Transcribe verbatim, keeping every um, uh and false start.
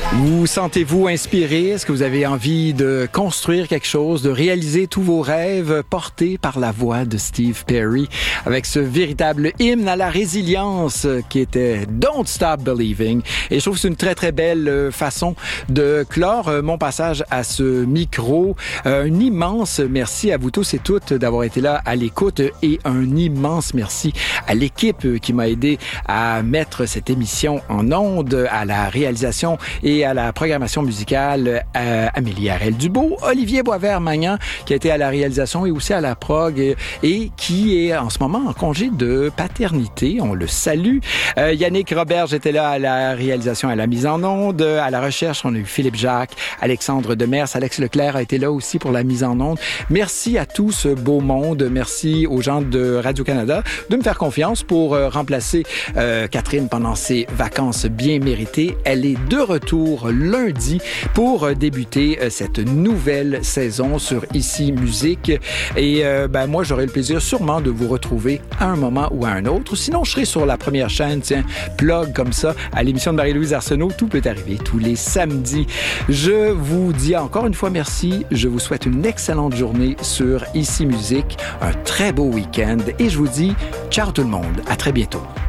Vous sentez-vous inspiré? Est-ce que vous avez envie de construire quelque chose, de réaliser tous vos rêves portés par la voix de Steve Perry avec ce véritable hymne à la résilience qui était Don't Stop Believing. Et je trouve que c'est une très, très belle façon de clore mon passage à ce micro. Un immense merci à vous tous et toutes d'avoir été là à l'écoute et un immense merci à l'équipe qui m'a aidé à mettre cette émission en onde, à la réalisation et à la programmation musicale, euh, Amélie Harel-Dubois, Olivier Boisvert-Magnan qui a été à la réalisation et aussi à la prog et, et qui est en ce moment en congé de paternité. On le salue. Euh, Yannick Roberge était là à la réalisation, à la mise en onde, à la recherche. On a eu Philippe Jacques, Alexandre Demers, Alex Leclerc a été là aussi pour la mise en onde. Merci à tout ce beau monde. Merci aux gens de Radio-Canada de me faire confiance pour euh, remplacer euh, Catherine pendant ses vacances bien méritées. Elle est de retour lundi pour débuter cette nouvelle saison sur Ici Musique. Et euh, ben moi, j'aurai le plaisir sûrement de vous retrouver à un moment ou à un autre. Sinon, je serai sur la première chaîne, tiens, plug comme ça, à l'émission de Marie-Louise Arsenault. Tout peut arriver tous les samedis. Je vous dis encore une fois merci. Je vous souhaite une excellente journée sur Ici Musique, un très beau week-end et je vous dis ciao tout le monde. À très bientôt.